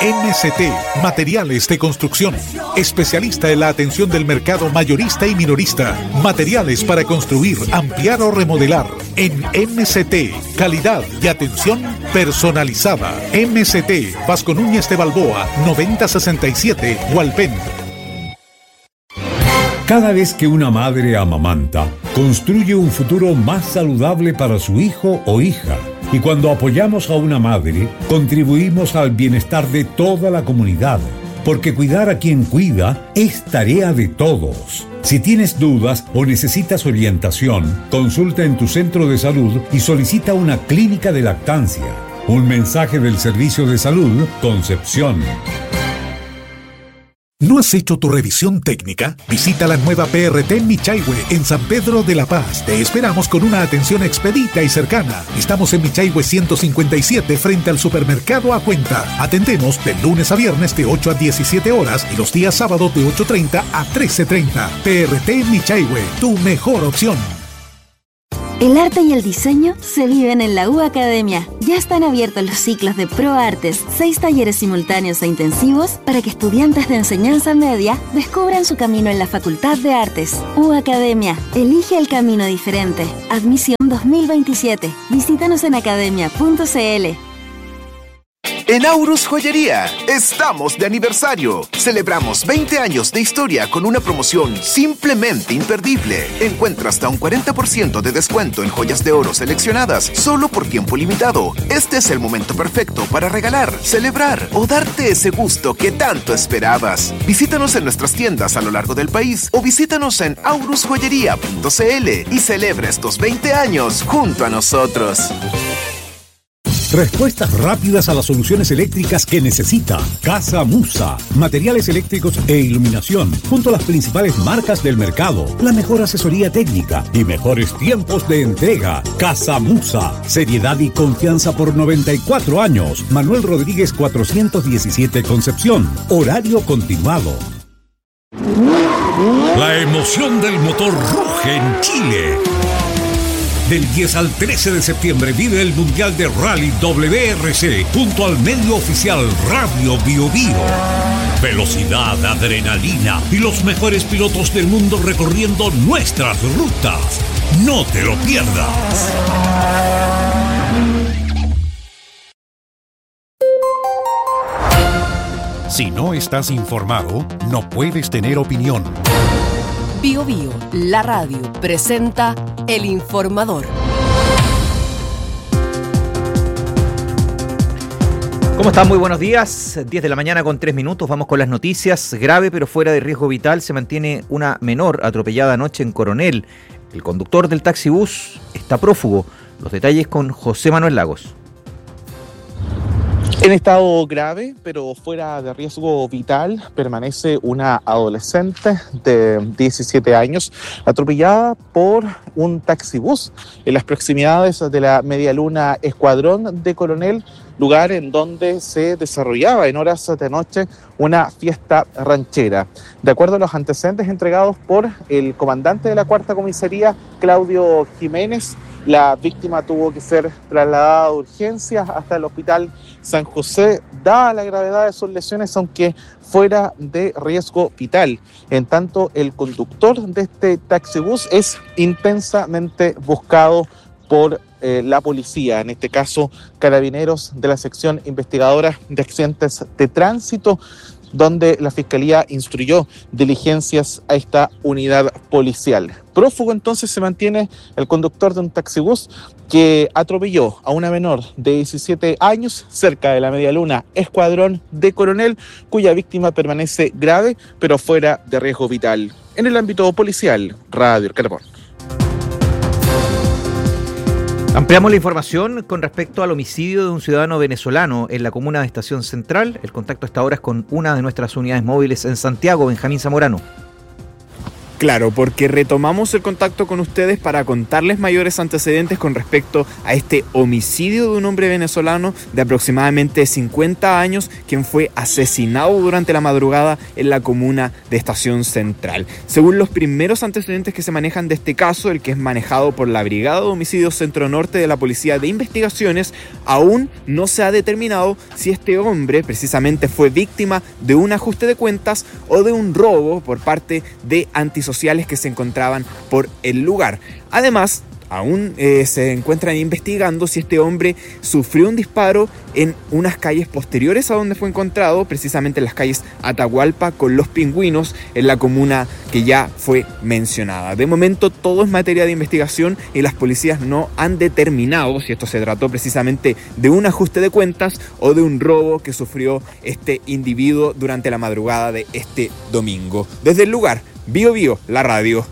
MCT, Materiales de Construcción. Especialista en la atención del mercado mayorista y minorista. Materiales para construir, ampliar o remodelar. En MCT, calidad y atención personalizada. MCT, Vasco Núñez de Balboa, 9067, Hualpén. Cada vez que una madre amamanta, construye un futuro más saludable para su hijo o hija. Y cuando apoyamos a una madre, contribuimos al bienestar de toda la comunidad. Porque cuidar a quien cuida es tarea de todos. Si tienes dudas o necesitas orientación, consulta en tu centro de salud y solicita una clínica de lactancia. Un mensaje del Servicio de Salud Concepción. ¿No has hecho tu revisión técnica? Visita la nueva PRT en Michaihue, en San Pedro de la Paz. Te esperamos con una atención expedita y cercana. Estamos en Michaihue 157, frente al supermercado A Cuenta. Atendemos de lunes a viernes de 8 a 17 horas y los días sábados de 8:30 a 13:30. PRT en Michaihue, tu mejor opción. El arte y el diseño se viven en la U Academia. Ya están abiertos los ciclos de ProArtes, 6 talleres simultáneos e intensivos para que estudiantes de enseñanza media descubran su camino en la Facultad de Artes. U Academia, elige el camino diferente. Admisión 2027. Visítanos en academia.cl. En Aurus Joyería estamos de aniversario. Celebramos 20 años de historia con una promoción simplemente imperdible. Encuentra hasta un 40% de descuento en joyas de oro seleccionadas solo por tiempo limitado. Este es el momento perfecto para regalar, celebrar o darte ese gusto que tanto esperabas. Visítanos en nuestras tiendas a lo largo del país o visítanos en aurusjoyería.cl y celebra estos 20 años junto a nosotros. Respuestas rápidas a las soluciones eléctricas que necesita. Casa Musa. Materiales eléctricos e iluminación, junto a las principales marcas del mercado. La mejor asesoría técnica y mejores tiempos de entrega. Casa Musa. Seriedad y confianza por 94 años. Manuel Rodríguez 417 Concepción. Horario continuado. La emoción del motor ruge en Chile. Del 10 al 13 de septiembre vive el Mundial de Rally WRC junto al medio oficial Radio Bio Bio. Velocidad, adrenalina y los mejores pilotos del mundo recorriendo nuestras rutas. No te lo pierdas. Si no estás informado, no puedes tener opinión. Bio Bio, la radio, presenta El Informador. ¿Cómo están? Muy buenos días. 10 de la mañana con 3 minutos. Vamos con las noticias. Grave pero fuera de riesgo vital se mantiene una menor atropellada anoche en Coronel. El conductor del taxibús está prófugo. Los detalles con José Manuel Lagos. En estado grave, pero fuera de riesgo vital, permanece una adolescente de 17 años atropellada por un taxibús en las proximidades de la Medialuna Escuadrón de Coronel, lugar en donde se desarrollaba en horas de noche una fiesta ranchera. De acuerdo a los antecedentes entregados por el comandante de la Cuarta Comisaría, Claudio Jiménez, la víctima tuvo que ser trasladada de urgencias hasta el Hospital San José, dada la gravedad de sus lesiones, aunque fuera de riesgo vital. En tanto, el conductor de este taxibús es intensamente buscado por la policía, en este caso carabineros de la sección investigadora de accidentes de tránsito, donde la Fiscalía instruyó diligencias a esta unidad policial. Prófugo entonces se mantiene el conductor de un taxibús que atropelló a una menor de 17 años cerca de la Medialuna Escuadrón de Coronel, cuya víctima permanece grave pero fuera de riesgo vital. En el ámbito policial, Radio El Carbón. Ampliamos la información con respecto al homicidio de un ciudadano venezolano en la comuna de Estación Central. El contacto hasta ahora es con una de nuestras unidades móviles en Santiago, Benjamín Zamorano. Claro, porque retomamos el contacto con ustedes para contarles mayores antecedentes con respecto a este homicidio de un hombre venezolano de aproximadamente 50 años, quien fue asesinado durante la madrugada en la comuna de Estación Central. Según los primeros antecedentes que se manejan de este caso, el que es manejado por la Brigada de Homicidios Centro Norte de la Policía de Investigaciones, aún no se ha determinado si este hombre precisamente fue víctima de un ajuste de cuentas o de un robo por parte de antisociales que se encontraban por el lugar. Además, aún se encuentran investigando si este hombre sufrió un disparo en unas calles posteriores a donde fue encontrado, precisamente en las calles Atahualpa con Los Pingüinos, en la comuna que ya fue mencionada. De momento todo es materia de investigación y las policías no han determinado si esto se trató precisamente de un ajuste de cuentas o de un robo que sufrió este individuo durante la madrugada de este domingo. Desde el lugar, Bío Bío, la radio.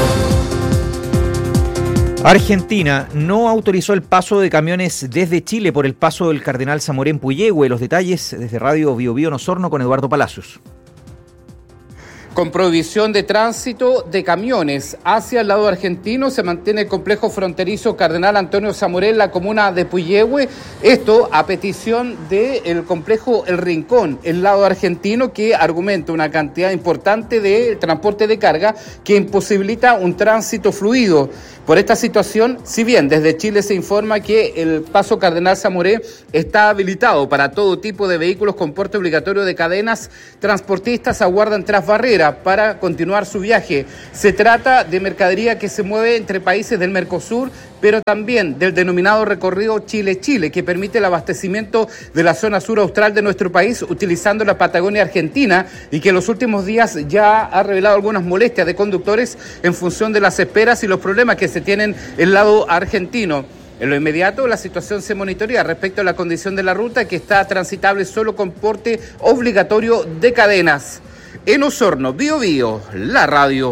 Argentina no autorizó el paso de camiones desde Chile por el paso del Cardenal Zamoré en Puyehue. Los detalles desde Radio Bío Bío en Osorno con Eduardo Palacios. Con prohibición de tránsito de camiones hacia el lado argentino, se mantiene el complejo fronterizo Cardenal Antonio Zamoré en la comuna de Puyehue. Esto a petición del complejo El Rincón, el lado argentino, que argumenta una cantidad importante de transporte de carga que imposibilita un tránsito fluido. Por esta situación, si bien desde Chile se informa que el paso Cardenal Zamoré está habilitado para todo tipo de vehículos con porte obligatorio de cadenas, transportistas aguardan tras barrera para continuar su viaje. Se trata de mercadería que se mueve entre países del Mercosur, pero también del denominado recorrido Chile-Chile, que permite el abastecimiento de la zona sur austral de nuestro país utilizando la Patagonia Argentina, y que en los últimos días ya ha revelado algunas molestias de conductores en función de las esperas y los problemas que se tienen en el lado argentino. En lo inmediato, la situación se monitorea respecto a la condición de la ruta, que está transitable solo con porte obligatorio de cadenas. En Osorno, Bío Bío, la radio.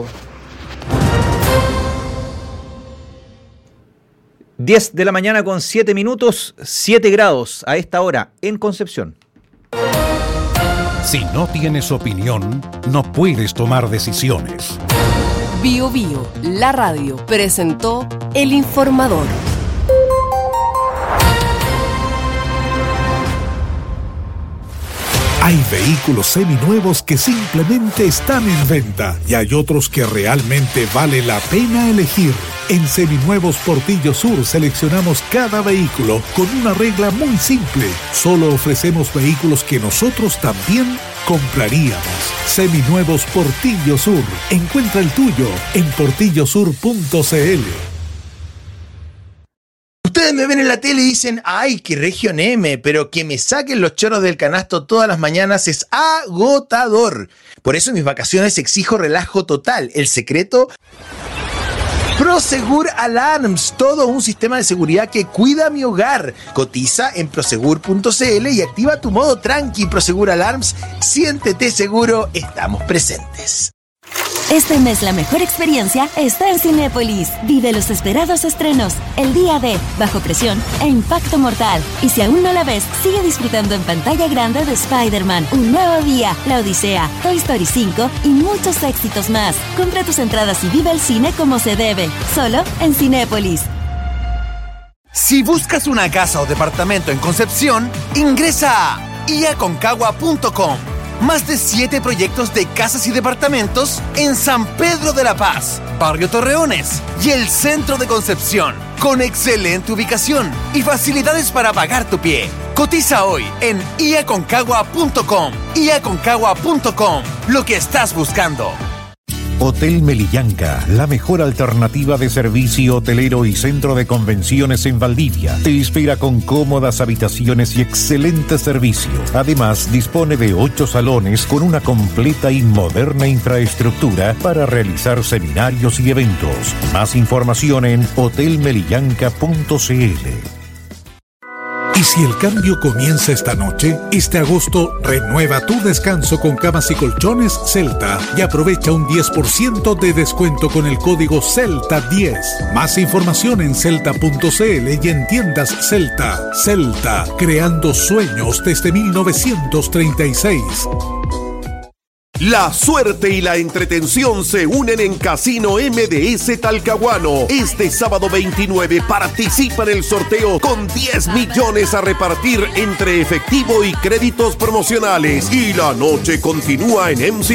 10 de la mañana con 7 minutos, 7 grados a esta hora en Concepción. Si no tienes opinión, no puedes tomar decisiones. Bío Bío, la radio, presentó El Informador. Hay vehículos seminuevos que simplemente están en venta y hay otros que realmente vale la pena elegir. En Seminuevos Portillo Sur seleccionamos cada vehículo con una regla muy simple. Solo ofrecemos vehículos que nosotros también compraríamos. Seminuevos Portillo Sur. Encuentra el tuyo en portillosur.cl. Ustedes me ven en la tele y dicen, ¡ay, qué Región M! Pero que me saquen los choros del canasto todas las mañanas es agotador. Por eso en mis vacaciones exijo relajo total. El secreto... Prosegur Alarms, todo un sistema de seguridad que cuida mi hogar. Cotiza en prosegur.cl y activa tu modo tranqui. Prosegur Alarms, siéntete seguro, estamos presentes. Este mes la mejor experiencia está en Cinépolis. Vive los esperados estrenos, El Día de, Bajo Presión e Impacto Mortal. Y si aún no la ves, sigue disfrutando en pantalla grande de Spider-Man, Un Nuevo Día, La Odisea, Toy Story 5 y muchos éxitos más. Compra tus entradas y vive el cine como se debe, solo en Cinépolis. Si buscas una casa o departamento en Concepción, ingresa a iaconcagua.com. Más de 7 proyectos de casas y departamentos en San Pedro de la Paz, Barrio Torreones y el centro de Concepción, con excelente ubicación y facilidades para pagar tu pie. Cotiza hoy en iaconcagua.com. iaconcagua.com, lo que estás buscando. Hotel Melillanca, la mejor alternativa de servicio hotelero y centro de convenciones en Valdivia. Te espera con cómodas habitaciones y excelente servicio. Además, dispone de 8 salones con una completa y moderna infraestructura para realizar seminarios y eventos. Más información en hotelmelillanca.cl. Y si el cambio comienza esta noche, este agosto renueva tu descanso con camas y colchones Celta y aprovecha un 10% de descuento con el código CELTA10. Más información en celta.cl y en tiendas Celta. Celta, creando sueños desde 1936. La suerte y la entretención se unen en Casino MDS Talcahuano. Este sábado 29 participa en el sorteo con 10 millones a repartir entre efectivo y créditos promocionales. Y la noche continúa en MC